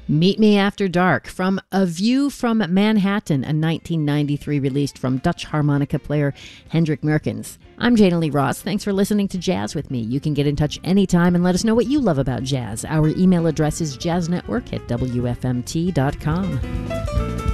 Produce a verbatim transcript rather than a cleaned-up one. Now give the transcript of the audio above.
Meet Me After Dark from A View from Manhattan, a nineteen ninety-three release from Dutch harmonica player Hendrik Merkens. I'm Jana Lee Ross. Thanks for listening to Jazz with me. You can get in touch anytime and let us know what you love about jazz. Our email address is jazznetwork at w f m t dot com.